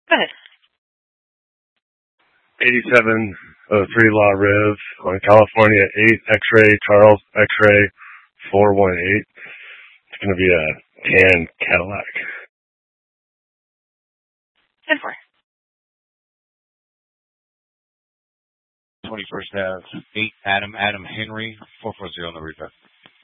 Go ahead. 8703 La Riv on California 8 X-ray Charles X-ray 418. It's going to be a tan Cadillac. 10-4. 21st Ave, 8 Adam Henry 440 on the repair.